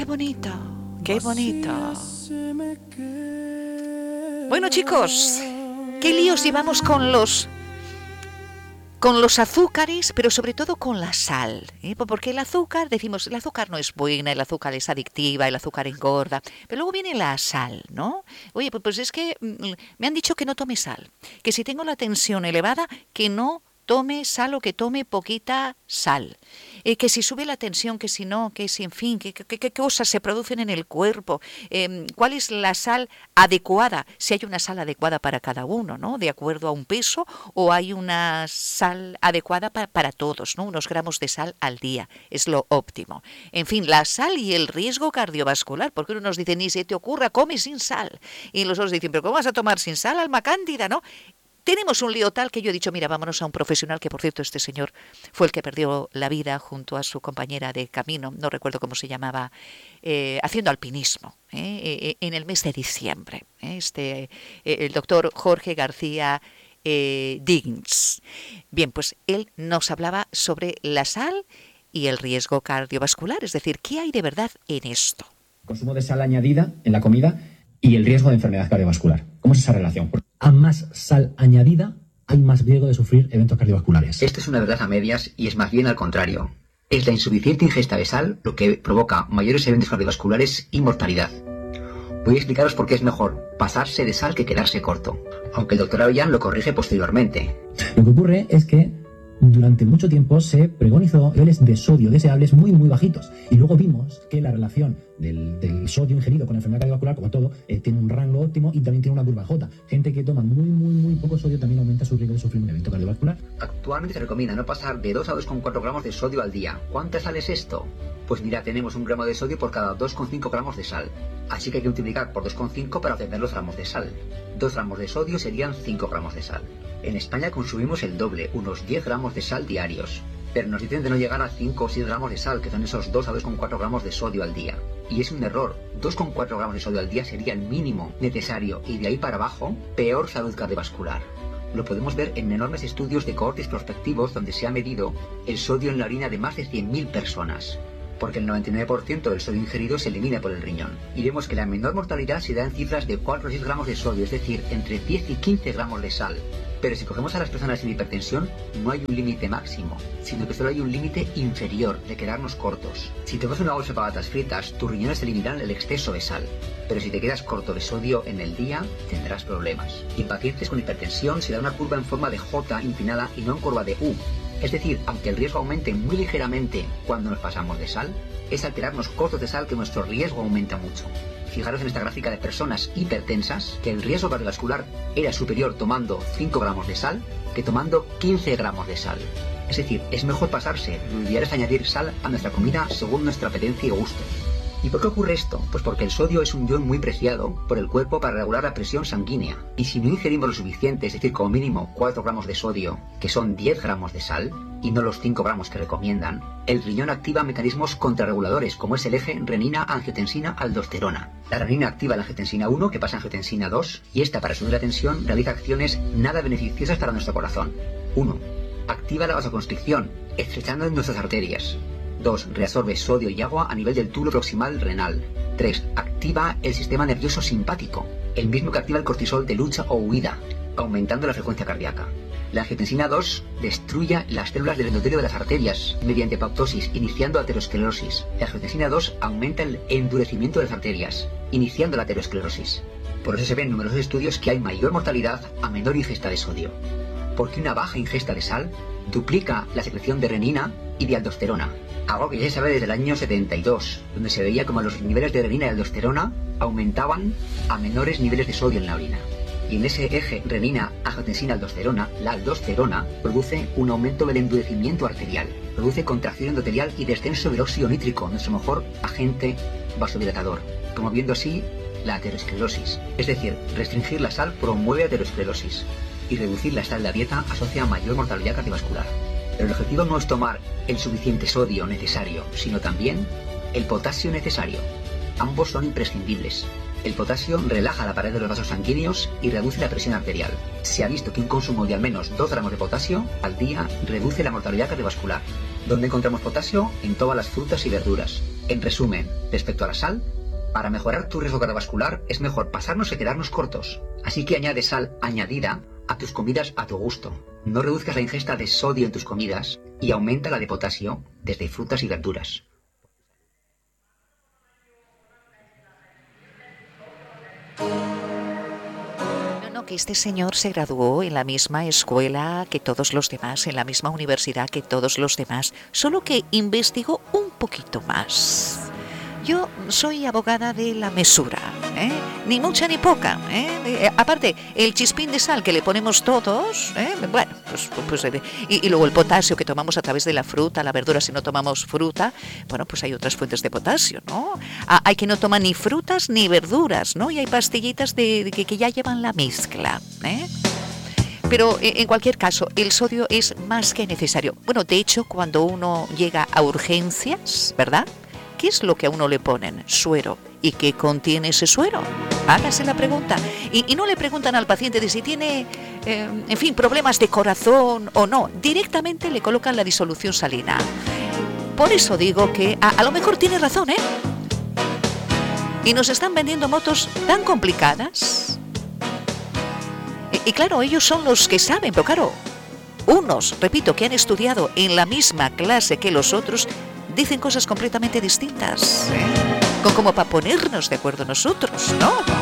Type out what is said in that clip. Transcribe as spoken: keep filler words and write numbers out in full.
qué bonito, qué bonito. Bueno, chicos, qué líos llevamos con los con los azúcares, pero sobre todo con la sal, ¿eh? Porque el azúcar, decimos, el azúcar no es buena, el azúcar es adictiva, el azúcar engorda, pero luego viene la sal, ¿no? Oye, pues, pues es que mm, me han dicho que no tome sal, que si tengo la tensión elevada, que no tome sal o que tome poquita sal. Eh, que si sube la tensión, que si no, que si, en fin, qué que, que cosas se producen en el cuerpo, eh, cuál es la sal adecuada, si hay una sal adecuada para cada uno, ¿no? De acuerdo a un peso, o hay una sal adecuada pa, para todos, ¿no? Unos gramos de sal al día, es lo óptimo. En fin, la sal y el riesgo cardiovascular, porque unos dicen, ni se te ocurra, come sin sal. Y los otros dicen, pero ¿cómo vas a tomar sin sal, alma cándida, no? Tenemos un lío tal que yo he dicho, mira, vámonos a un profesional, que por cierto este señor fue el que perdió la vida junto a su compañera de camino, no recuerdo cómo se llamaba, eh, haciendo alpinismo, eh, en el mes de diciembre. Eh, este, eh, el doctor Jorge García eh, Digns. Bien, pues él nos hablaba sobre la sal y el riesgo cardiovascular, es decir, ¿qué hay de verdad en esto? Consumo de sal añadida en la comida y el riesgo de enfermedad cardiovascular. ¿Cómo es esa relación? A más sal añadida, hay más riesgo de sufrir eventos cardiovasculares. Esto es una verdad a medias y es más bien al contrario. Es la insuficiente ingesta de sal lo que provoca mayores eventos cardiovasculares y mortalidad. Voy a explicaros por qué es mejor pasarse de sal que quedarse corto, aunque el doctor Avellán lo corrige posteriormente. Lo que ocurre es que durante mucho tiempo se pregonizó niveles de sodio deseables muy muy bajitos, y luego vimos que la relación del, del sodio ingerido con la enfermedad cardiovascular, como todo, eh, tiene un rango óptimo y también tiene una curva J. Gente que toma muy muy muy poco sodio también aumenta su riesgo de sufrir un evento cardiovascular. Actualmente se recomienda no pasar de dos a dos coma cuatro gramos de sodio al día. ¿Cuánta sal es esto? Pues mira, tenemos un gramo de sodio por cada dos coma cinco gramos de sal. Así que hay que multiplicar por dos coma cinco para obtener los gramos de sal. dos gramos de sodio serían cinco gramos de sal. En España consumimos el doble, unos diez gramos de sal diarios. Pero nos dicen de no llegar a cinco o siete gramos de sal, que son esos dos a dos coma cuatro gramos de sodio al día. Y es un error. dos coma cuatro gramos de sodio al día sería el mínimo necesario, y de ahí para abajo, peor salud cardiovascular. Lo podemos ver en enormes estudios de cohortes prospectivos donde se ha medido el sodio en la orina de más de cien mil personas. Porque el noventa y nueve por ciento del sodio ingerido se elimina por el riñón. Y vemos que la menor mortalidad se da en cifras de cuatro o seis gramos de sodio, es decir, entre diez y quince gramos de sal. Pero si cogemos a las personas sin hipertensión, no hay un límite máximo, sino que solo hay un límite inferior de quedarnos cortos. Si te coges una bolsa de patatas fritas, tus riñones eliminarán el exceso de sal. Pero si te quedas corto de sodio en el día, tendrás problemas. Y en pacientes con hipertensión se da una curva en forma de J inclinada y no en curva de U. Es decir, aunque el riesgo aumente muy ligeramente cuando nos pasamos de sal, es al quedarnos cortos de sal que nuestro riesgo aumenta mucho. Fijaros en esta gráfica de personas hipertensas que el riesgo cardiovascular era superior tomando cinco gramos de sal que tomando quince gramos de sal. Es decir, es mejor pasarse, lo ideal es añadir sal a nuestra comida según nuestra apetencia y gusto. ¿Y por qué ocurre esto? Pues porque el sodio es un ion muy preciado por el cuerpo para regular la presión sanguínea. Y si no ingerimos lo suficiente, es decir, como mínimo cuatro gramos de sodio, que son diez gramos de sal, y no los cinco gramos que recomiendan, el riñón activa mecanismos contrarreguladores, como es el eje renina-angiotensina-aldosterona. La renina activa la angiotensina uno, que pasa a angiotensina dos, y esta, para subir la tensión, realiza acciones nada beneficiosas para nuestro corazón. uno. Activa la vasoconstricción, estrechando nuestras arterias. dos. Reabsorbe sodio y agua a nivel del túbulo proximal renal. tres. Activa el sistema nervioso simpático, el mismo que activa el cortisol de lucha o huida, aumentando la frecuencia cardíaca. La angiotensina dos destruye las células del endotelio de las arterias mediante apoptosis, iniciando aterosclerosis. La angiotensina dos aumenta el endurecimiento de las arterias, iniciando la aterosclerosis. Por eso se ven en numerosos estudios que hay mayor mortalidad a menor ingesta de sodio. Porque una baja ingesta de sal duplica la secreción de renina y de aldosterona. Algo que ya se sabe desde el año setenta y dos, donde se veía como los niveles de renina y aldosterona aumentaban a menores niveles de sodio en la orina. Y en ese eje renina-angiotensina-aldosterona, la aldosterona produce un aumento del endurecimiento arterial, produce contracción endotelial y descenso del óxido nítrico, nuestro mejor agente vasodilatador, promoviendo así la aterosclerosis. Es decir, restringir la sal promueve aterosclerosis y reducir la sal de la dieta asocia a mayor mortalidad cardiovascular. Pero el objetivo no es tomar el suficiente sodio necesario, sino también el potasio necesario. Ambos son imprescindibles. El potasio relaja la pared de los vasos sanguíneos y reduce la presión arterial. Se ha visto que un consumo de al menos dos gramos de potasio al día reduce la mortalidad cardiovascular. ¿Dónde encontramos potasio? En todas las frutas y verduras. En resumen, respecto a la sal, para mejorar tu riesgo cardiovascular es mejor pasarnos que quedarnos cortos. Así que añade sal añadida a tus comidas a tu gusto. No reduzcas la ingesta de sodio en tus comidas y aumenta la de potasio desde frutas y verduras. Que este señor se graduó en la misma escuela que todos los demás, en la misma universidad que todos los demás, solo que investigó un poquito más. Yo soy abogada de la mesura, ¿eh? Ni mucha ni poca, ¿eh? Eh, aparte, el chispín de sal que le ponemos todos, ¿eh? Bueno, pues, pues eh, y, y luego el potasio que tomamos a través de la fruta, la verdura, si no tomamos fruta, bueno, pues hay otras fuentes de potasio, ¿no? Ah, hay que no toma ni frutas ni verduras, ¿no? Y hay pastillitas de, de que, que ya llevan la mezcla, ¿eh? Pero en cualquier caso, el sodio es más que necesario. Bueno, de hecho, cuando uno llega a urgencias, ¿verdad? ¿Qué es lo que a uno le ponen? Suero. ¿Y qué contiene ese suero? Hágase la pregunta. Y, y no le preguntan al paciente de si tiene, eh, en fin, problemas de corazón o no. Directamente le colocan la disolución salina. Por eso digo que a, a lo mejor tiene razón, ¿eh? Y nos están vendiendo motos tan complicadas. Y, y claro, ellos son los que saben, pero claro, unos, repito, que han estudiado en la misma clase que los otros, dicen cosas completamente distintas, ¿eh? Como para ponernos de acuerdo nosotros, ¿no?